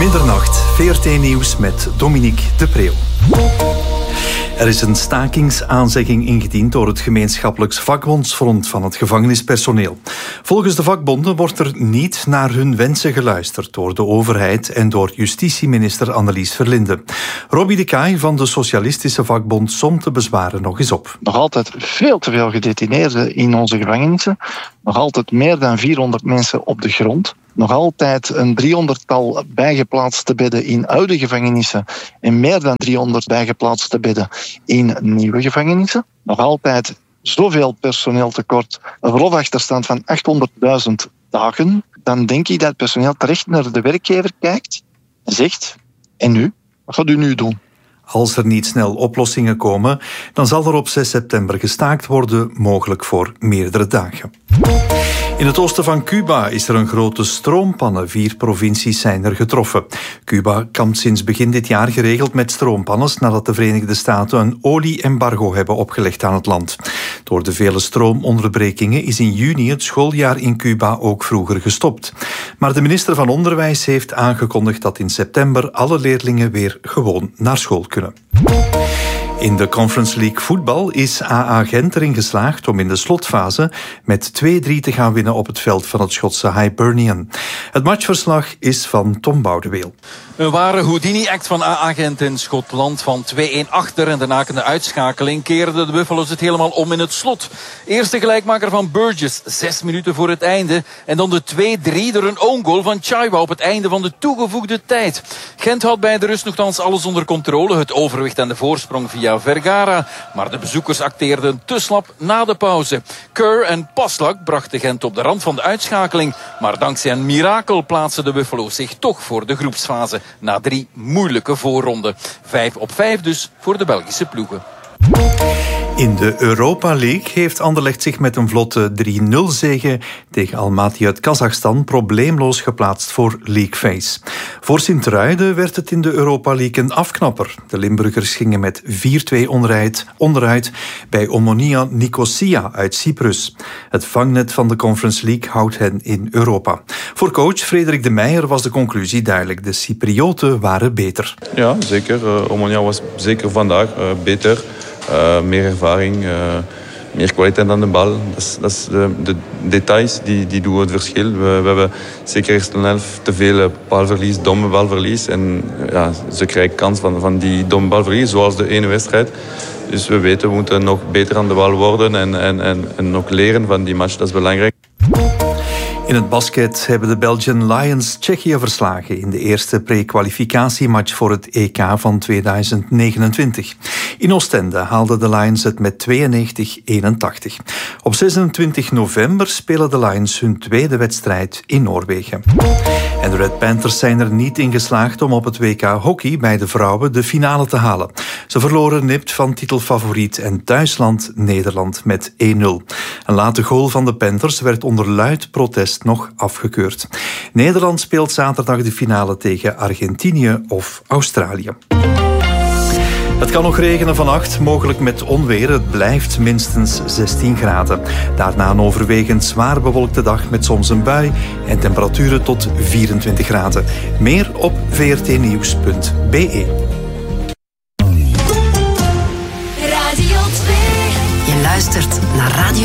Middernacht, VRT Nieuws met Dominique de Preeuw. Er is een stakingsaanzegging ingediend door het gemeenschappelijk vakbondsfront van het gevangenispersoneel. Volgens de vakbonden wordt er niet naar hun wensen geluisterd door de overheid en door justitieminister Annelies Verlinde. Robbie de Kaai van de socialistische vakbond somt de bezwaren nog eens op. Nog altijd veel te veel gedetineerden in onze gevangenissen. Nog altijd meer dan 400 mensen op de grond. Nog altijd een 300-tal bijgeplaatste bedden in oude gevangenissen en meer dan 300 bijgeplaatste bedden in nieuwe gevangenissen. Nog altijd zoveel personeeltekort, een verlofachterstand van 800.000 dagen. Dan denk ik dat het personeel terecht naar de werkgever kijkt en zegt: en nu? Wat gaat u nu doen? Als er niet snel oplossingen komen, dan zal er op 6 september gestaakt worden, mogelijk voor meerdere dagen. In het oosten van Cuba is er een grote stroompanne. 4 provincies zijn er getroffen. Cuba kampt sinds begin dit jaar geregeld met stroompannes nadat de Verenigde Staten een olie-embargo hebben opgelegd aan het land. Door de vele stroomonderbrekingen is in juni het schooljaar in Cuba ook vroeger gestopt. Maar de minister van Onderwijs heeft aangekondigd dat in september alle leerlingen weer gewoon naar school kunnen. In de Conference League voetbal is AA Gent erin geslaagd om in de slotfase met 2-3 te gaan winnen op het veld van het Schotse Hibernian. Het matchverslag is van Tom Boudeweel. Een ware Houdini-act van AA Gent in Schotland. Van 2-1 achter en daarna de uitschakeling keerden de Buffalo's het helemaal om in het slot. Eerste gelijkmaker van Burgess, 6 minuten voor het einde. En dan de 2-3 door een own goal van Chaiwa op het einde van de toegevoegde tijd. Gent had bij de rust nogthans alles onder controle. Het overwicht en de voorsprong via Vergara. Maar de bezoekers acteerden te slap na de pauze. Kerr en Paslak brachten Gent op de rand van de uitschakeling. Maar dankzij een mirakel plaatsen de Buffalo's zich toch voor de groepsfase. Na 3 moeilijke voorronden. 5-5 dus voor de Belgische ploegen. In de Europa League heeft Anderlecht zich met een vlotte 3-0-zege tegen Almaty uit Kazachstan probleemloos geplaatst voor League Phase. Voor Sint-Truiden werd het in de Europa League een afknapper. De Limburgers gingen met 4-2 onderuit bij Omonia Nicosia uit Cyprus. Het vangnet van de Conference League houdt hen in Europa. Voor coach Frederik de Meijer was de conclusie duidelijk. De Cyprioten waren beter. Ja, zeker. Omonia was zeker vandaag beter. Meer ervaring, meer kwaliteit aan de bal. Dat is de details die doen het verschil. We hebben zeker eerst een helft te veel balverlies, domme balverlies. En ja, ze krijgen kans van die domme balverlies, zoals de ene wedstrijd. Dus we weten, we moeten nog beter aan de bal worden en ook leren van die match. Dat is belangrijk. In het basket hebben de Belgian Lions Tsjechië verslagen in de eerste pre-kwalificatiematch voor het EK van 2029. In Oostende haalden de Lions het met 92-81. Op 26 november spelen de Lions hun tweede wedstrijd in Noorwegen. En de Red Panthers zijn er niet in geslaagd om op het WK hockey bij de vrouwen de finale te halen. Ze verloren nipt van titelfavoriet en thuisland Nederland met 1-0. Een late goal van de Panthers werd onder luid protest nog afgekeurd. Nederland speelt zaterdag de finale tegen Argentinië of Australië. Het kan nog regenen vannacht, mogelijk met onweer. Het blijft minstens 16 graden. Daarna een overwegend zwaar bewolkte dag met soms een bui en temperaturen tot 24 graden. Meer op vrtnieuws.be. Radio 2. Je luistert naar Radio